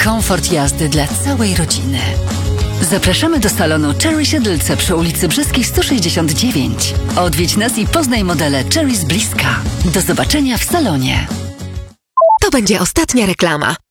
komfort jazdy dla całej rodziny. Zapraszamy do salonu Cherry Siedlce przy ulicy Brzeskiej 169. Odwiedź nas i poznaj modele Cherry z bliska. Do zobaczenia w salonie. To będzie ostatnia reklama.